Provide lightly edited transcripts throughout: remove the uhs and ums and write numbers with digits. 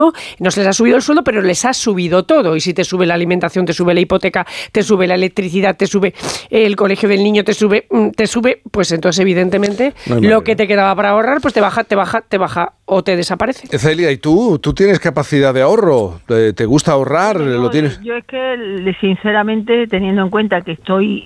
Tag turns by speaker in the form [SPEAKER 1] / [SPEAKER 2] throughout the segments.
[SPEAKER 1] no se les ha subido el sueldo, pero les ha subido todo. Y si te sube la alimentación, te sube la hipoteca, te sube la electricidad, te sube el colegio del niño, te sube, pues entonces evidentemente lo que te quedaba para ahorrar, pues te baja o te desaparece.
[SPEAKER 2] Celia, ¿y tú tienes capacidad de ahorro? ¿Te gusta ahorrar? ¿Lo tienes?
[SPEAKER 3] Yo es que, sinceramente, teniendo en cuenta que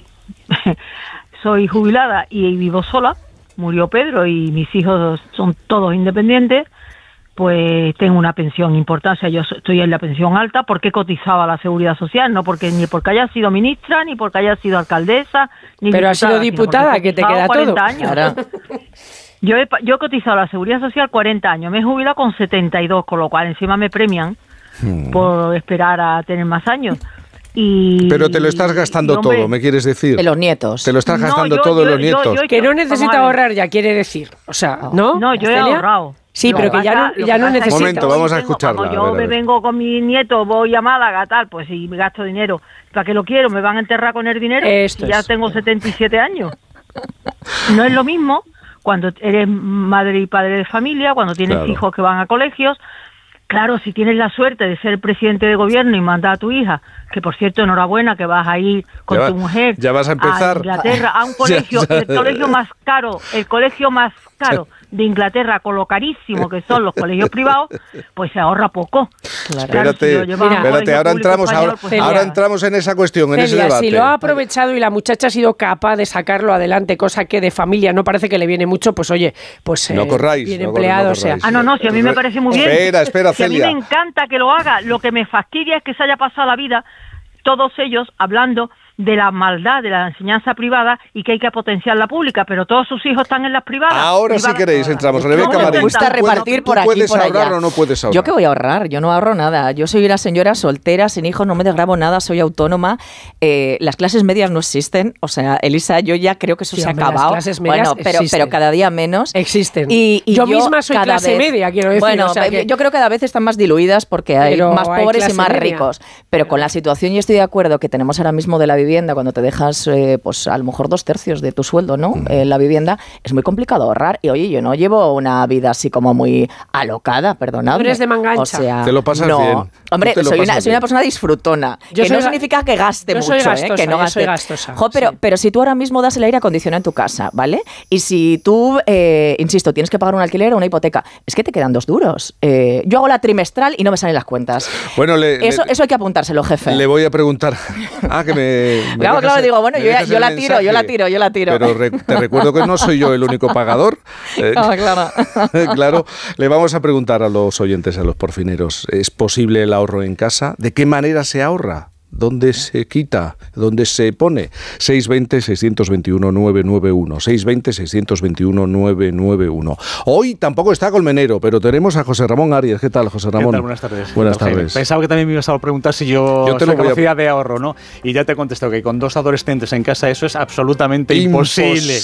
[SPEAKER 3] soy jubilada y vivo sola, murió Pedro y mis hijos son todos independientes, pues tengo una pensión importante. O sea, yo estoy en la pensión alta porque he cotizado a la Seguridad Social, ni porque haya sido ministra, ni porque haya sido alcaldesa, ni
[SPEAKER 1] pero has sido diputada, que te queda
[SPEAKER 3] 40
[SPEAKER 1] todo.
[SPEAKER 3] Años. Claro. Yo he cotizado a la Seguridad Social 40 años, me he jubilado con 72, con lo cual encima me premian por esperar a tener más años.
[SPEAKER 2] Pero te lo estás gastando todo, ¿me quieres decir?
[SPEAKER 4] De los nietos.
[SPEAKER 2] Te lo estás gastando todo en los nietos.
[SPEAKER 1] Que no necesita ahorrar ya, quiere decir. O sea, ¿no?
[SPEAKER 3] No, yo he ahorrado.
[SPEAKER 1] Sí, pero que ya no necesita.
[SPEAKER 2] Un momento, vamos a escucharla.
[SPEAKER 3] Cuando yo me vengo con mi nieto, voy a Málaga, tal, pues si me gasto dinero, ¿para qué lo quiero? ¿Me van a enterrar con el dinero? Si ya tengo 77 años. No es lo mismo cuando eres madre y padre de familia, cuando tienes hijos que van a colegios. Claro, si tienes la suerte de ser presidente de gobierno y mandar a tu hija, que por cierto, enhorabuena, que vas a ir con tu mujer
[SPEAKER 2] ya vas a empezar
[SPEAKER 3] a Inglaterra, a un colegio, el colegio más caro de Inglaterra, con lo carísimo que son los colegios privados, pues se ahorra poco.
[SPEAKER 2] Claro. Espérate, ahora entramos en esa cuestión, en ese debate.
[SPEAKER 1] Si lo ha aprovechado y la muchacha ha sido capaz de sacarlo adelante, cosa que de familia no parece que le viene mucho, pues oye, pues
[SPEAKER 2] no corráis,
[SPEAKER 1] bien empleado, o sea.
[SPEAKER 3] No, si a mí me parece muy bien.
[SPEAKER 2] Espera,
[SPEAKER 3] si
[SPEAKER 2] Celia.
[SPEAKER 3] A mí me encanta que lo haga, lo que me fastidia es que se haya pasado la vida todos ellos hablando de la maldad de la enseñanza privada y que hay que potenciar la pública, pero todos sus hijos están en las privadas.
[SPEAKER 2] Ahora si queréis entramos. Rebeca Marín,
[SPEAKER 4] me gusta repartir por aquí
[SPEAKER 2] ¿puedes
[SPEAKER 4] por allá?
[SPEAKER 2] ahorrar o no puedes ahorrar?
[SPEAKER 4] ¿Yo qué voy a ahorrar? Yo no ahorro nada. Yo soy una señora soltera, sin hijos, no me desgravo nada, soy autónoma. Las clases medias no existen. O sea, Elisa, yo ya creo que eso se ha acabado.
[SPEAKER 1] Las clases medias
[SPEAKER 4] pero cada día menos.
[SPEAKER 1] Existen.
[SPEAKER 4] Y
[SPEAKER 1] yo misma soy clase media, quiero decir.
[SPEAKER 4] Bueno, yo creo que cada vez están más diluidas porque hay más pobres y más ricos. Pero con la situación, yo estoy de acuerdo que tenemos ahora mismo de la vivienda, cuando te dejas pues a lo mejor 2/3 de tu sueldo, ¿no? La vivienda, es muy complicado ahorrar. Y oye, yo no llevo una vida así como muy alocada, perdonadme.
[SPEAKER 1] Tú eres de manga ancha.
[SPEAKER 4] O sea,
[SPEAKER 2] te lo pasas bien.
[SPEAKER 4] Hombre, soy una persona disfrutona. Que no significa que gaste mucho,
[SPEAKER 1] gastosa,
[SPEAKER 4] que no gaste.
[SPEAKER 1] Soy gastosa.
[SPEAKER 4] Pero si tú ahora mismo das el aire acondicionado en tu casa, ¿vale? Y si tú, insisto, tienes que pagar un alquiler o una hipoteca, es que te quedan 2 duros. Yo hago la trimestral y no me salen las cuentas.
[SPEAKER 2] Bueno,
[SPEAKER 4] eso hay que apuntárselo, jefe.
[SPEAKER 2] Le voy a preguntar.
[SPEAKER 4] Claro, digo, bueno, yo la tiro.
[SPEAKER 2] Pero te recuerdo que no soy yo el único pagador.
[SPEAKER 4] Claro.
[SPEAKER 2] Claro, le vamos a preguntar a los oyentes, a los porfineros, ¿es posible el ahorro en casa? ¿De qué manera se ahorra? ¿Dónde se quita? ¿Dónde se pone? 620-621-991. 620-621-991. Hoy tampoco está Colmenero, pero tenemos a José Ramón Arias. ¿Qué tal, José Ramón?
[SPEAKER 5] ¿Qué tal? Buenas tardes.
[SPEAKER 2] Buenas tardes.
[SPEAKER 5] Pensaba que también me ibas a preguntar si yo soy conocida de ahorro, ¿no? Y ya te he contestado que con 2 adolescentes en casa eso es absolutamente imposible.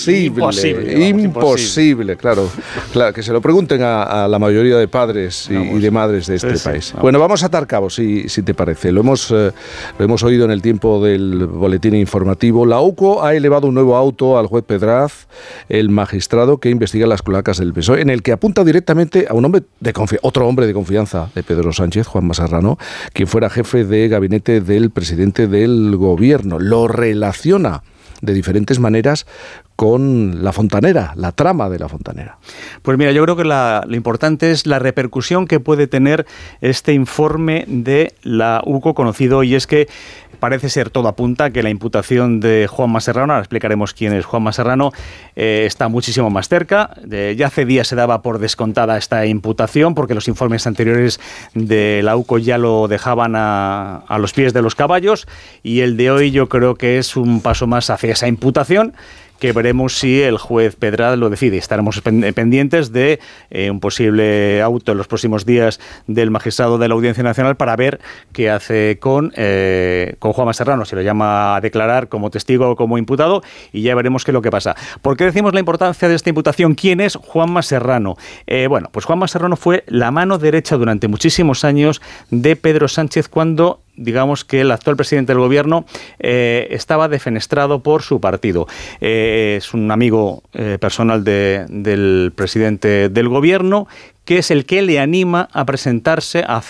[SPEAKER 5] Imposible,
[SPEAKER 2] claro, que se lo pregunten a la mayoría de padres y de madres de este país. Bueno, vamos a atar cabos, si te parece. Lo hemos oído en el tiempo del boletín informativo. La UCO ha elevado un nuevo auto al juez Pedraz, el magistrado que investiga las cloacas del PSOE, en el que apunta directamente a otro hombre de confianza de Pedro Sánchez, Juanma Serrano, quien fuera jefe de gabinete del presidente del gobierno. Lo relaciona de diferentes maneras con La Fontanera, la trama de La Fontanera.
[SPEAKER 5] Pues mira, yo creo que lo importante es la repercusión que puede tener este informe de la UCO conocido, y es que parece ser, todo apunta que la imputación de Juanma Serrano, ahora explicaremos quién es Juanma Serrano, está muchísimo más cerca. Ya hace días se daba por descontada esta imputación porque los informes anteriores de la UCO ya lo dejaban a los pies de los caballos, y el de hoy yo creo que es un paso más hacia esa imputación, que veremos si el juez Pedraz lo decide. Estaremos pendientes de un posible auto en los próximos días del magistrado de la Audiencia Nacional para ver qué hace con Juanma Serrano, si lo llama a declarar como testigo o como imputado, y ya veremos qué es lo que pasa. ¿Por qué decimos la importancia de esta imputación? ¿Quién es Juanma Serrano? Bueno, pues Juanma Serrano fue la mano derecha durante muchísimos años de Pedro Sánchez cuando digamos que el actual presidente del gobierno estaba defenestrado por su partido. Es un amigo personal del presidente del gobierno, que es el que le anima a presentarse a